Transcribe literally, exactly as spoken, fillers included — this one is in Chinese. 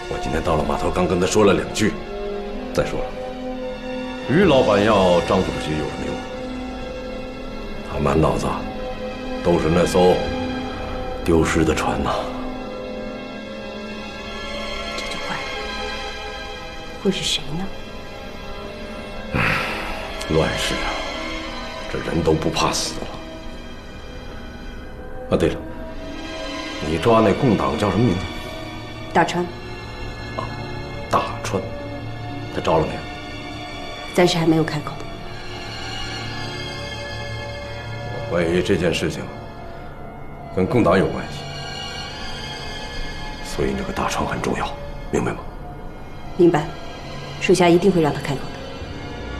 我今天到了码头，刚跟他说了两句。再说了，于老板要张主席有什么用？他满脑子都是那艘丢失的船呐。 这就怪了，会是谁呢？ 唉，乱世啊，这人都不怕死了。啊，对了，你抓那共党叫什么名字？ 大川。 啊，大川，他招了没有？ 暂时还没有开口。 我怀疑这件事情跟共党有关系，所以这个大川很重要，明白吗？ 明白，属下一定会让他开口的。